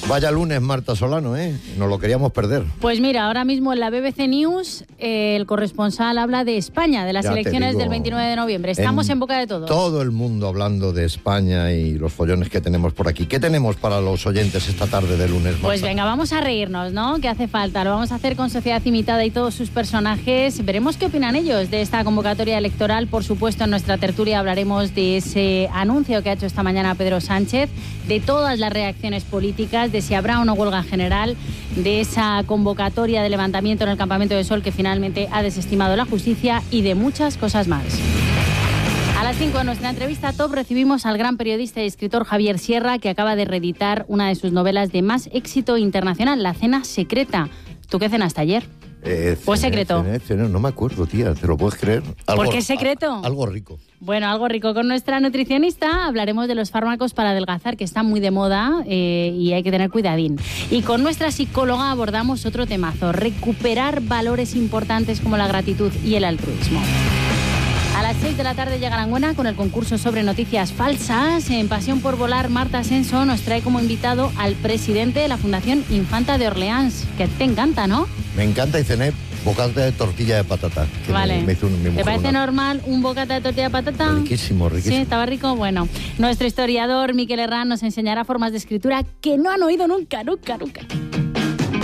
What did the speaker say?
Vaya lunes, Marta Solano, nos lo queríamos perder. Pues mira, ahora mismo en la BBC News el corresponsal habla de España, de las elecciones del 29 de noviembre. Estamos en boca de todos. Todo el mundo hablando de España y los follones que tenemos por aquí. ¿Qué tenemos para los oyentes esta tarde de lunes, Marta? Pues venga, vamos a reírnos, ¿no? ¿Qué hace falta? Lo vamos a hacer con Sociedad Imitada y todos sus personajes. Veremos qué opinan ellos de esta convocatoria electoral. Por supuesto, en nuestra tertulia hablaremos de ese anuncio que ha hecho esta mañana Pedro Sánchez, de todas las reacciones políticas, de si habrá o no huelga general, de esa convocatoria de levantamiento en el Campamento de Sol que finalmente ha desestimado la justicia y de muchas cosas más. A las 5 de nuestra entrevista top recibimos al gran periodista y escritor Javier Sierra, que acaba de reeditar una de sus novelas de más éxito internacional, La cena secreta. ¿Tú qué cenaste ayer? ¿O es secreto? No me acuerdo, tía, ¿te lo puedes creer? ¿Por qué es secreto? Algo rico. Bueno, algo rico. Con nuestra nutricionista hablaremos de los fármacos para adelgazar, que están muy de moda y hay que tener cuidadín. Y con nuestra psicóloga abordamos otro temazo: recuperar valores importantes como la gratitud y el altruismo. A las 6 de la tarde llega Aranguena con el concurso sobre noticias falsas. En Pasión por Volar, Marta Asenso nos trae como invitado al presidente de la Fundación Infanta de Orleans, que te encanta, ¿no? Me encanta y cené bocata de tortilla de patata. Que vale. me hizo mi mujer. ¿Te parece normal un bocata de tortilla de patata? Riquísimo, riquísimo. Sí, estaba rico. Bueno, nuestro historiador Miquel Herrán nos enseñará formas de escritura que no han oído nunca.